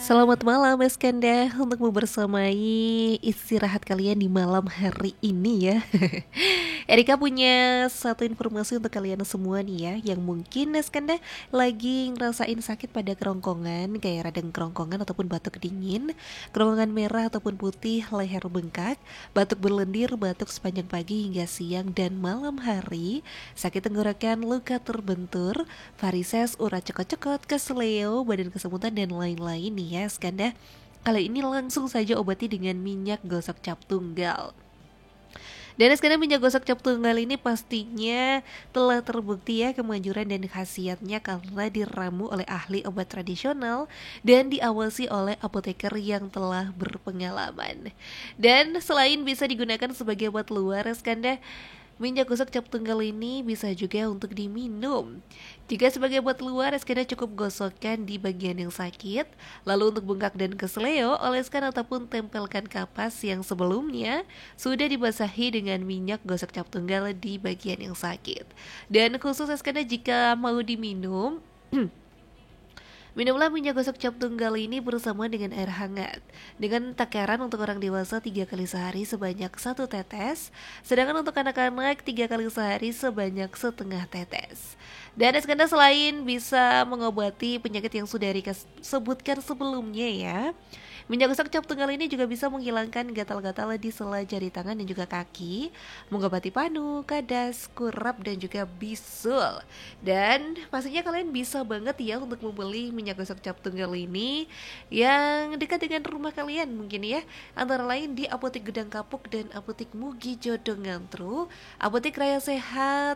Selamat malam Mas Kanda untuk membersamai istirahat kalian di malam hari ini ya. Erika punya satu informasi untuk kalian semua nih ya, yang mungkin Mas Kanda lagi ngerasain sakit pada kerongkongan, kayak radang kerongkongan ataupun batuk dingin, kerongkongan merah ataupun putih, leher bengkak, batuk berlendir, batuk sepanjang pagi hingga siang dan malam hari, sakit tenggorokan, luka terbentur, varises, urat cekot-cekot, kesleo, badan kesemutan dan lain-lain nih ya Skanda. Kali ini langsung saja obati dengan minyak gosok cap tunggal. Dan sekarang minyak gosok cap tunggal ini pastinya telah terbukti ya kemanjuran dan khasiatnya karena diramu oleh ahli obat tradisional dan diawasi oleh apoteker yang telah berpengalaman. Dan selain bisa digunakan sebagai obat luar, Skanda, minyak gosok cap tunggal ini bisa juga untuk diminum. Jika sebagai obat luar, Skanda cukup gosokkan di bagian yang sakit. Lalu untuk bengkak dan kesleo, oleskan ataupun tempelkan kapas yang sebelumnya sudah dibasahi dengan minyak gosok cap tunggal di bagian yang sakit. Dan khusus Skanda jika mau diminum, minumlah minyak gosok cap tunggal ini bersama dengan air hangat. Dengan takaran untuk orang dewasa 3 kali sehari sebanyak 1 tetes, sedangkan untuk anak-anak 3 kali sehari sebanyak setengah tetes. Dan Eskanda selain bisa mengobati penyakit yang sudah Rika sebutkan sebelumnya ya, minyak gosok cap tunggal ini juga bisa menghilangkan gatal-gatal di sela jari tangan dan juga kaki, mengobati panu, kadas, kurap dan juga bisul. Dan pastinya kalian bisa banget ya untuk membeli minyak gosok cap tunggal ini yang dekat dengan rumah kalian mungkin ya. Antara lain di Apotik Gedang Kapuk dan Apotik Mugi Jodo Ngantru, Apotik Raya Sehat,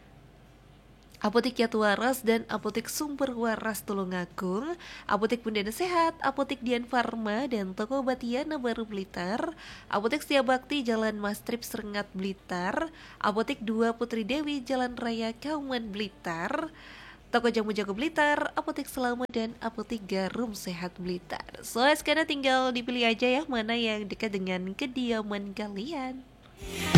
Apotik Yatu Waras dan Apotik Sumber Waras Tulungagung, Apotik Bundana Sehat, Apotik Dian Farma dan Toko Obat Yana Baru Blitar, Apotik Setia Bakti Jalan Mastrip Serengat Blitar, Apotik 2 Putri Dewi Jalan Raya Kauman Blitar, Toko Jamu Jago Blitar, Apotik Selama dan Apotik Garum Sehat Blitar. So sekarang tinggal dipilih aja ya mana yang dekat dengan kediaman kalian.